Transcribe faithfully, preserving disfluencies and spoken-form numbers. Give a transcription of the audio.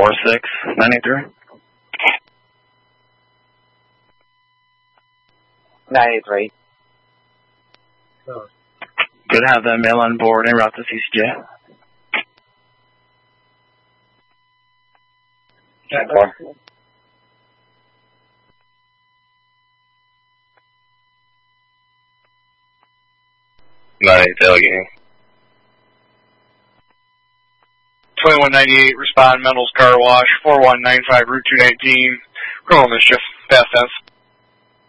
four six nine eight three. nine eight three. Good to have that male on board en route to C C J. ten four. nine eight tailgating. twenty-one ninety-eight, respond, Mendel's Car Wash, four one nine five, Route two nineteen, criminal mischief, fast tense.